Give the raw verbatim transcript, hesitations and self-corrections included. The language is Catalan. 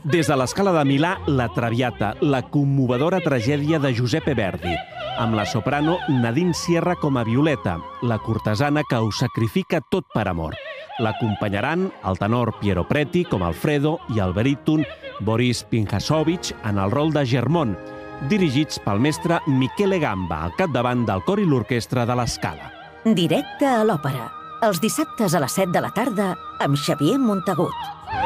Des de l'Escala de Milà, La Traviata, la commovedora tragèdia de Giuseppe Verdi, amb la soprano Nadine Sierra com a Violeta, la cortesana que ho sacrifica tot per amor. L'acompanyaran el tenor Piero Preti com Alfredo i el baríton Boris Pinhasovich en el rol de Germont, dirigits pel mestre Michele Gamba, al capdavant del cor i l'orquestra de l'Escala. Directe a l'òpera, els dissabtes a les set de la tarda amb Xavier Montagut.